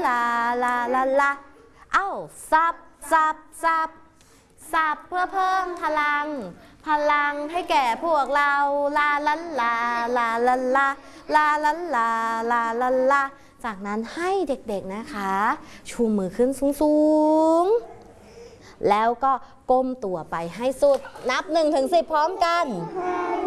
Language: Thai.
ลาลาลาลาเอ้าสับสับสับสับเพื่อเพิ่มพลังพลังให้แก่พวกเราลาลาลาลาลาลาลาลาลาลาลาลาจากนั้นให้เด็กๆนะคะชูมือขึ้นสูงๆแล้วก็ก้มตัวไปให้สุดนับ1 ถึง 10พร้อมกัน